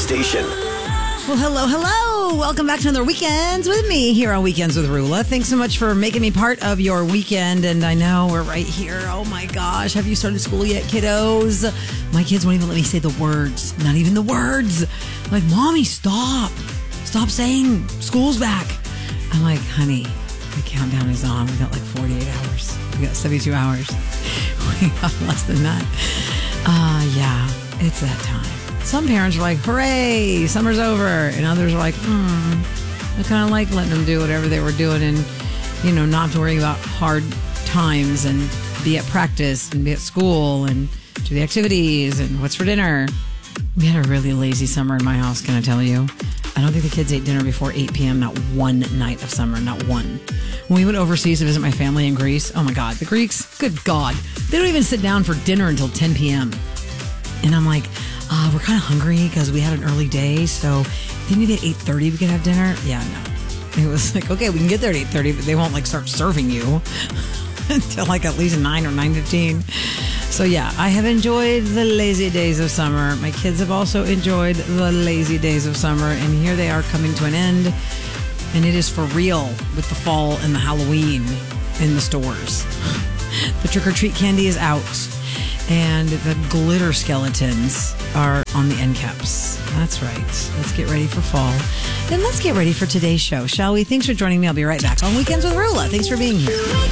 station. Well, hello. Welcome back to another Weekends with me here on Weekends with Rula. Thanks so much for making me part of your weekend. And I know we're right here. Oh my gosh. Have you started school yet, kiddos? My kids won't even let me say the words. Not even the words. Like, Mommy, stop. Stop saying school's back. I'm like, honey, the countdown is on. We got like 48 hours. We got 72 hours. We got less than that. Yeah, it's that time. Some parents are like, hooray, summer's over. And others are like, I kind of like letting them do whatever they were doing and, not worrying about hard times and be at practice and be at school and do the activities and what's for dinner. We had a really lazy summer in my house, can I tell you? I don't think the kids ate dinner before 8 p.m., not one night of summer, not one. When we went overseas to visit my family in Greece, oh my God, the Greeks, good God, they don't even sit down for dinner until 10 p.m. And I'm like, we're kind of hungry because we had an early day, so if they need at 8:30 we can have dinner. Yeah, no. It was like, okay, we can get there at 8:30, but they won't start serving you until at least 9 or 9:15. So yeah, I have enjoyed the lazy days of summer. My kids have also enjoyed the lazy days of summer, and here they are coming to an end. And it is for real with the fall and the Halloween in the stores. The trick-or-treat candy is out, and the glitter skeletons are on the end caps. That's right. Let's get ready for fall. And let's get ready for today's show, shall we? Thanks for joining me. I'll be right back on Weekends with Rula. Thanks for being here.